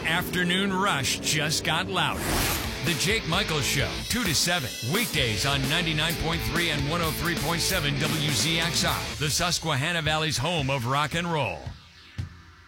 afternoon rush just got louder. The Jake Michaels Show, 2 to 7, weekdays on 99.3 and 103.7 WZXR, the Susquehanna Valley's home of rock and roll.